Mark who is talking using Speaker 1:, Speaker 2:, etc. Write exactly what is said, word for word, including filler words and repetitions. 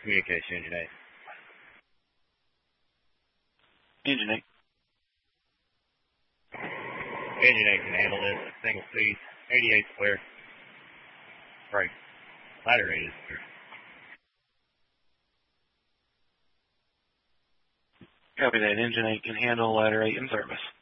Speaker 1: Communication, Engine eight.
Speaker 2: Engine eight.
Speaker 1: Engine eight can handle this at single speed. eighty-eight clear. Right. Ladder eight is clear.
Speaker 2: Copy that. Engine eight can handle ladder eight in service.